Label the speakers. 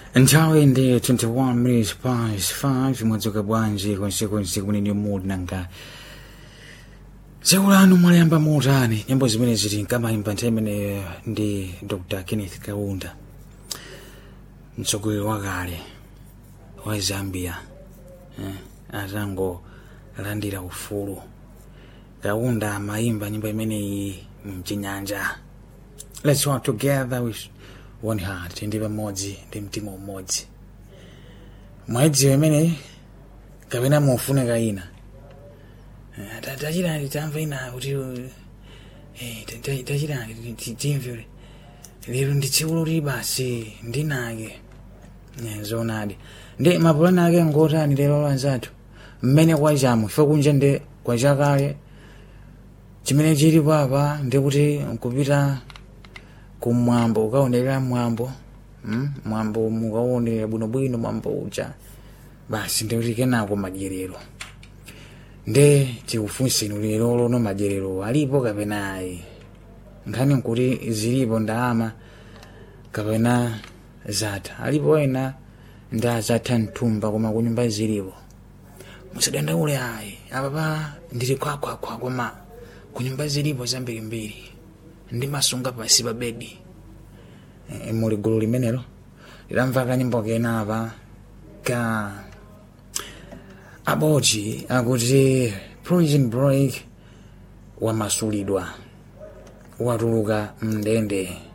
Speaker 1: Nthawi ndi 21 minutes past 5 mwadzuka bwanji konsekonse kumene muli nanga tsiku lanu mwayamba motani. Nyimbo zimene zili nkamayimba nthawi imene ndi Dr. Kenneth Kaunda, mtsogoleri wakale wa Zambia, atango landira ufulu. Kaunda amayimba nyimbo imeneyi mchinyanja. Let's work together with one heart, ndi pamodzi ndi mtima umodzi. Mwadziwa imene kapena mufunika ina tachirani tamva ina kuti tachirani timve lero ndi tsiku loti basi ndinake zonadi ndi mapulani ake ngotani lero lanzathu mmene kwachamu ife kunja ndi kwachakale chimene chili papa ndi kuti nkupita kumwambo ukaonera mwambo mwambo mukaonera bwinobwino mwambo uja basi ndi kuti kenako madyerero nde tikufunseni lero lono madyerero alipo kapena ayi, nkhani nkuti zilipo ndalama kapena zatha. Alipo ena ndi azatha mthumba koma kunyumba zilipo. Musadandaule ayi apapa ndili kwakwakwa koma kunyumba zilipo zambirimbiri ndi masunga pasi pa bedi. Muli gulu limenelo lilamva kanyimbo kena apa ka aboji akuti prison break wamasulidwa watuluka mndende.